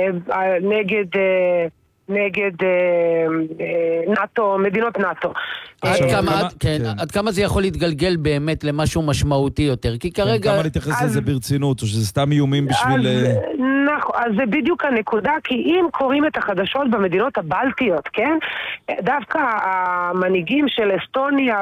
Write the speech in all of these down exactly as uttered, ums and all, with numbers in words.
נגד נגד נאטו, מדינות נאטו. עד כמה זה יכול להתגלגל באמת למשהו משמעותי יותר? כי כרגע... כמה להתייחס לזה ברצינות, או שזה סתם איומים בשביל... נכון, אז זה בדיוק הנקודה, כי אם קוראים את החדשות במדינות הבלטיות, כן? דווקא המנהיגים של אסטוניה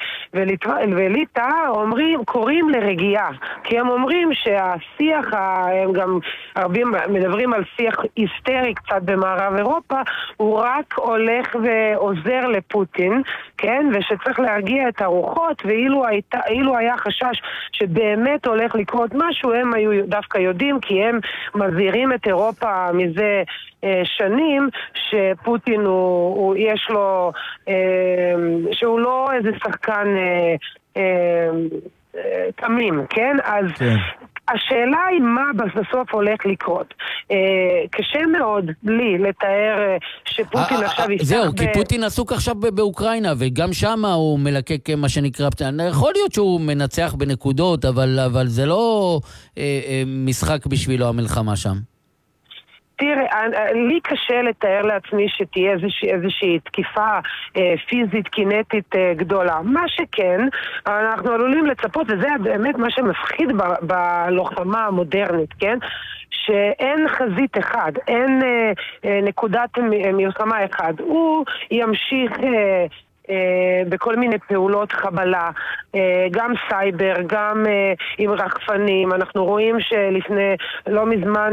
וליטא אומרים, קוראים לרגיעה, כי הם אומרים שהשיח, הם גם רבים מדברים על שיח היסטרי קצת במערב אירופה, הוא רק הולך ועוזר לפוטין, כן? ושצריך להרגיע את הרוחות, ואילו הייתה, אילו היה חשש שבאמת הולך לקרות משהו, הם היו דווקא יודעים, כי הם מזהירים את אירופה מזה אה, שנים, שפוטין הוא, הוא יש לו, אה, שהוא לא איזה שחקן אה, אה, אה, תמים, כן? אז... כן. השאלה היא מה בסוף הולך לקרות. אה, קשה מאוד לי לתאר אה, שפוטין 아, עכשיו... 아, זהו, ב... כי פוטין עסוק עכשיו באוקראינה, וגם שם הוא מלקק מה שנקרא... יכול להיות שהוא מנצח בנקודות, אבל, אבל זה לא אה, אה, משחק בשבילו המלחמה שם. תראה, לי קשה לתאר לעצמי שתהיה איזושהי, איזושהי תקיפה אה, פיזית, קינטית אה, גדולה. מה שכן, אנחנו עלולים לצפות, וזה באמת מה שמפחיד ב- בלוחמה המודרנית, כן? שאין חזית אחד, אין אה, אה, נקודת מלחמה אחד. הוא ימשיך... אה, בכל מיני פעולות חבלה, גם סייבר, גם עם רחפנים. אנחנו רואים שלפני לא מזמן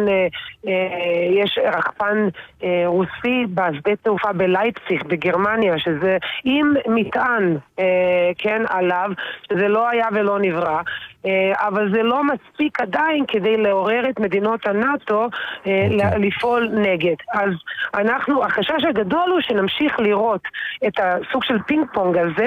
יש רחפן רוסי בשדה תעופה בלייפציג בגרמניה, שזה עם מטען, כן, עליו, שזה לא היה ולא נברא, אבל זה לא מספיק עדיין כדי לעורר את מדינות הנאטו לפעול נגד. אז אנחנו, החשש הגדול הוא שנמשיך לראות את הסוג של פינג פונג הזה,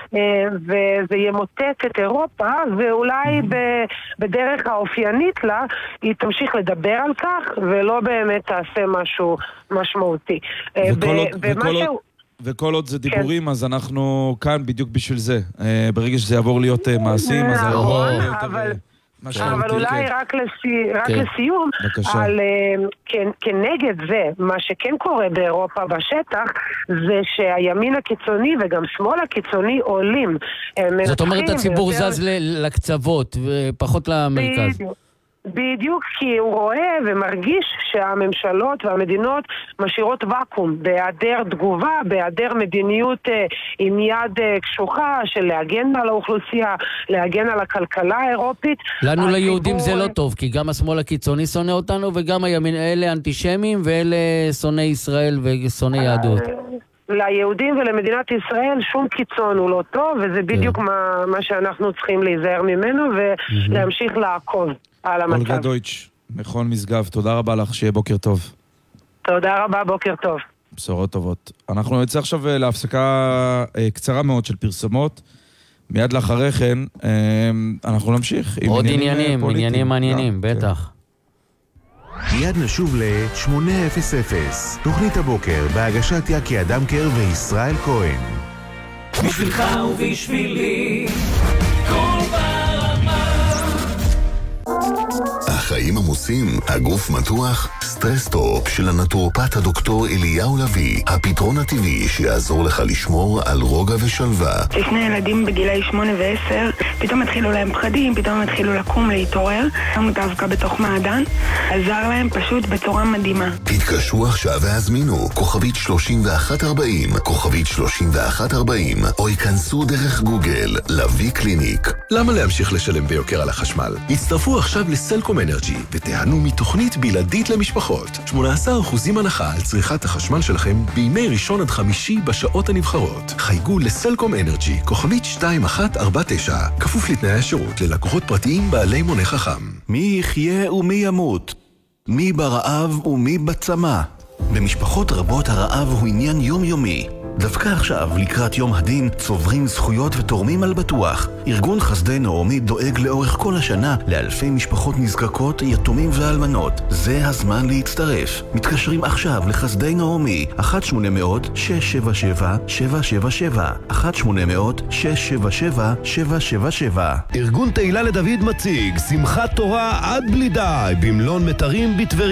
וזה ימוטט את אירופה, ואולי בדרך האופיינית לה היא תמשיך לדבר על כך, ולא באמת תעשה משהו משמעותי. וכל עוד זה דיבורים, אז אנחנו כאן בדיוק בשביל זה. ברגע שזה יעבור להיות מעשים, אז נכון, אבל... אבל אולי רק לסיום, כנגד זה, מה שכן קורה באירופה בשטח, זה שהימין הקיצוני וגם שמאל הקיצוני עולים. זאת אומרת, הציבור זז לקצוות ופחות למרכז. בדיוק, כי הוא רואה ומרגיש שהממשלות והמדינות משאירות וקום, בהיעדר תגובה, בהיעדר מדיניות אה, עם יד אה, קשוחה של להגן על האוכלוסייה, להגן על הכלכלה האירופית. לנו ליהודים זה לא טוב, כי גם השמאל הקיצוני שונא אותנו, וגם הימין, אלה אנטישמים ואלה שונאי ישראל ושונאי יהדות. ליהודים ולמדינת ישראל שום קיצון הוא לא טוב, וזה בדיוק מה, מה שאנחנו צריכים להיזהר ממנו ולהמשיך לעקוב. אולגה דויטש, מכון משגב, תודה רבה לך, שיהיה בוקר טוב. תודה רבה, בוקר טוב. בשורות טובות. אנחנו נצא עכשיו להפסקה קצרה מאוד של פרסומות. מיד לאחרי כן, אנחנו נמשיך. עוד עניינים, עניינים מעניינים, בטח. מיד נשוב ל-שמונה אפס אפס, תוכנית הבוקר בהגשת יקי אדמקר וישראל כהן. בשבילך ובשבילי, כל ברמה. החיים עמוסים, הגוף מתוח, סטרס-טופ של הנטורופט הדוקטור אליהו לוי, הפתרון הטבעי שיעזור לך לשמור על רוגע ושלווה. לפני ילדים בגילי שמונה ועשר, פתאום התחילו להם פחדים, פתאום התחילו לקום, להתעורר, הם דווקא בתוך מעדן, עזר להם פשוט בצורה מדהימה. התקשרו עכשיו והזמינו, כוכבית שלושים ואחת ארבעים, כוכבית שלושים ואחת ארבעים, או ייכנסו דרך גוגל, לוי קליניק. למה להמשיך לשלם ביוקר על החשמל? הצטרפו עכשיו לסלקום אנרג'י, ותיהנו מתוכנית בלעדית למשפחות. שמונה עשר אחוזים הנחה על צריכת החשמל שלכם בימי ראשון עד חמישי בשעות הנבחרות. חייגו לסלקום אנרג'י, כוכבית שתיים אחת ארבע תשע, כפוף לתנאי השירות ללקוחות פרטיים בעלי מונה חכם. מי יחיה ומי ימות? מי ברעב ומי בצמא? במשפחות רבות הרעב הוא עניין יומיומי. דווקא עכשיו, לקראת יום הדין, צוברים זכויות ותורמים על בטוח. ארגון חסדי נעמי דואג לאורך כל השנה לאלפי משפחות נזקקות, יתומים ואלמנות. זה הזמן להצטרף. מתקשרים עכשיו לחסדי נעמי, אחת שמונה אפס אפס שש שבע שבע שבע שבע שבע, אחת שמונה אפס אפס שש שבע שבע שבע שבע שבע. ארגון תהילה לדוד מציג שמחת תורה עד בלי די במלון מטרים בטבריה.